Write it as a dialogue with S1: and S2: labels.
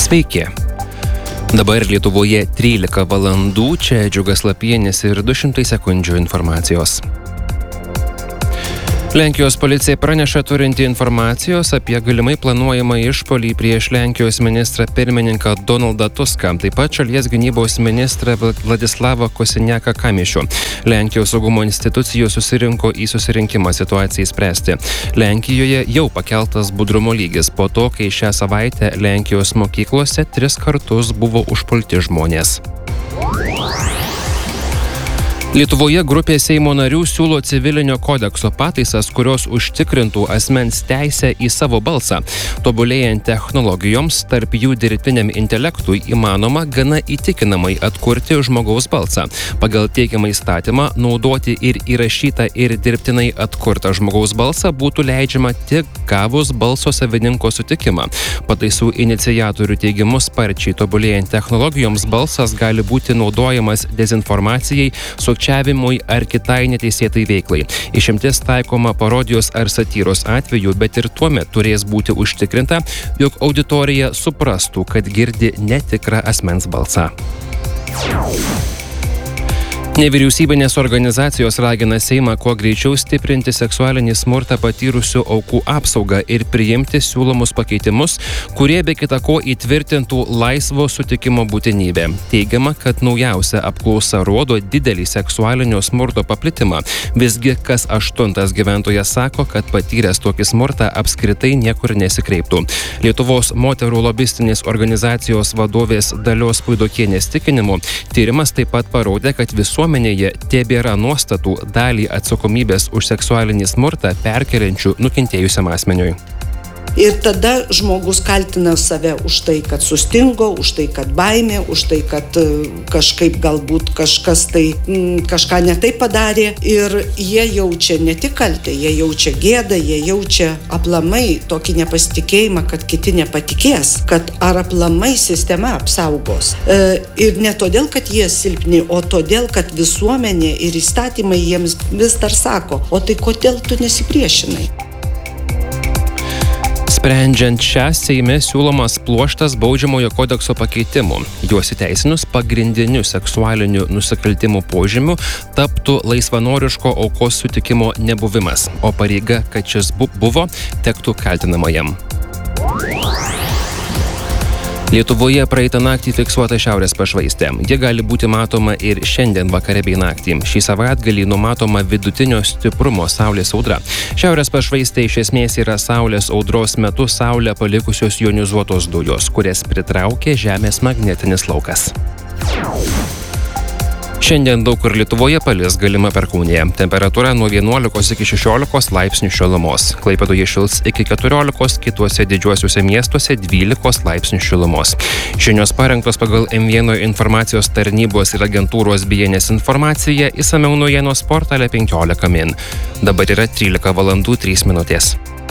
S1: Sveiki. Dabar Lietuvoje 13 valandų, čia Džiugas Lapienis ir 200 sekundžių informacijos. Lenkijos policija praneša turinti informacijos apie galimai planuojamą išpuolį prieš Lenkijos ministrą pirmininką Donaldą Tuską, taip pat šalies gynybos ministrą Vladislavą Kosiniaką-Kamišių. Lenkijos saugumo institucijos susirinko į susirinkimą situacijai spręsti. Lenkijoje jau pakeltas budrumo lygis po to, kai šią savaitę Lenkijos mokyklose 3 kartus buvo užpulti žmonės. Lietuvoje grupė Seimo narių siūlo civilinio kodekso pataisas, kurios užtikrintų asmens teisę į savo balsą. Tobulėjant technologijoms, tarp jų dirbtiniam intelektui įmanoma gana įtikinamai atkurti žmogaus balsą. Pagal teikiamą įstatymą naudoti ir įrašytą ir dirbtinai atkurtą žmogaus balsą būtų leidžiama tik gavus balso savininko sutikimą. Pataisų iniciatorių teigimu sparčiai tobulėjant technologijoms balsas gali būti naudojamas dezinformacijai, sukčiavimui ar kitai neteisėtai veiklai. Išimtis taikoma parodijos ar satyros atveju, bet ir tuomet turės būti užtikrinta, jog auditorija suprastų, kad girdi netikrą asmens balsą. Nevyriausybinės organizacijos ragina Seimą kuo greičiau stiprinti seksualinį smurtą patyrusių aukų apsaugą ir priimti siūlomus pakeitimus, kurie be kita ko įtvirtintų laisvo sutikimo būtinybę. Teigiama, kad naujausia apklausa rodo didelį seksualinio smurto paplitimą. Visgi kas 8 gyventojas sako, kad patyręs tokį smurtą apskritai niekur nesikreiptų. Lietuvos moterų lobistinės organizacijos vadovės Dalios Puidokienės tikinimu, tyrimas taip pat parodė, kad visuomenėje tebėra nuostatų dalį atsakomybės už seksualinį smurtą perkeliančių nukentėjusiam asmeniui.
S2: Ir tada žmogus kaltina save už tai, kad sustingo, už tai, kad baimė, už tai, kad kažkaip galbūt kažkas tai kažką netaip padarė. Ir jie jaučia ne tik kaltę, jie jaučia gėdą, jie jaučia aplamai tokį nepasitikėjimą, kad kiti nepatikės, kad ar aplamai sistema apsaugos. Ir ne todėl, kad jie silpni, o todėl, kad visuomenė ir įstatymai jiems vis dar sako, o tai kodėl tu nesipriešinai?
S1: Sprendžiant šią, Seime siūlomas pluoštas baudžiamojo kodekso pakeitimų. Juos įteisinus pagrindiniu seksualinių nusikaltimų požymiu taptų laisvanoriško aukos sutikimo nebuvimas, o pareiga, kad šis buvo, tektų kaltinamajam. Lietuvoje praeitą naktį fiksuota šiaurės pašvaistė. Ji gali būti matoma ir šiandien vakare bei naktį. Šį savaitgalį numatoma vidutinio stiprumo saulės audra. Šiaurės pašvaistė iš esmės yra saulės audros metu saulę palikusios jonizuotos dujos, kurias pritraukė Žemės magnetinis laukas. Šiandien daug kur Lietuvoje palis, galima perkūnija. Temperatūra nuo 11 iki 16 laipsnių šilumos. Klaipėdoje šils iki 14, kituose didžiuosiuose miestuose 12 laipsnių šilumos. Žinios parengtos pagal M1 informacijos tarnybos ir agentūros BNS informaciją, išsamiau naujienos portale 15 min. Dabar yra 13 valandų 3 minutės.